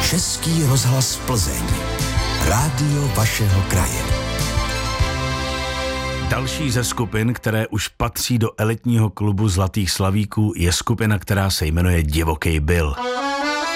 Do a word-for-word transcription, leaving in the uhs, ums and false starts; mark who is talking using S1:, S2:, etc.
S1: Český rozhlas Plzeň. Rádio vašeho kraje.
S2: Další ze skupin, které už patří do elitního klubu Zlatých slavíků, je skupina, která se jmenuje Divokej Bill.